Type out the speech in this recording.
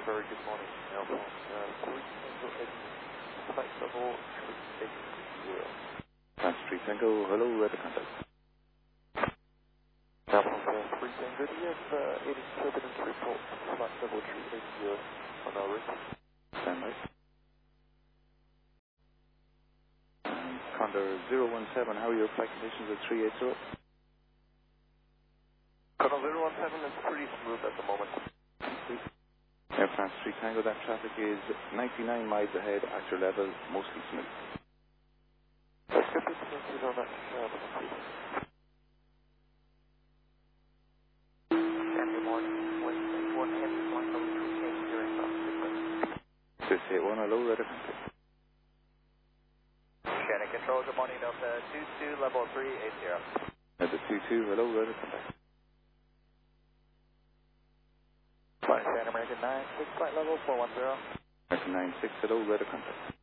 Very good morning. Alpha 3 Tango Eddie, flight level 380. France 3 Tango, hello, weather contact. Alpha 3 Tango, do you have any turbulence report, flight level 380 on our route? Stand by. Condor 017, how are your flight conditions at 380? Condor 017 is pretty smooth at the moment. Air France 3 Tango, that traffic is 99 miles ahead at your level, mostly smooth. Let's get this message on that, please. Good morning. One heavy flight level 380 here in South Africa. 681, hello, weather contact. Shannon Control, good morning, Delta 22, level 380. Delta 22, hello, weather contact. Flight Santa American 96, flight level 410. American 96, hello, weather contact.